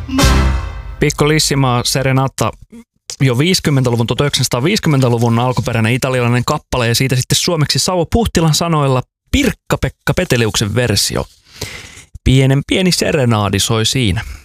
Piccolissima Serenata, jo 50-luvun, 1950-luvun alkuperäinen italialainen kappale ja siitä sitten suomeksi Sauvo Puhtilan sanoilla Pirkka-Pekka Peteliuksen versio. Pienen pieni serenaadi soi siinä.